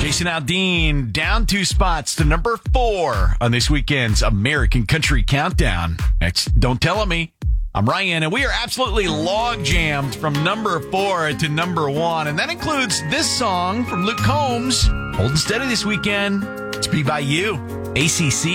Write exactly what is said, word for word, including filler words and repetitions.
Jason Aldean down two spots to number four on this weekend's American Country Countdown. It's Don't Tell Me. I'm Ryan, and we are absolutely log jammed from number four to number one. And that includes this song from Luke Combs, Holding Steady this weekend. It's Be By You, A C C.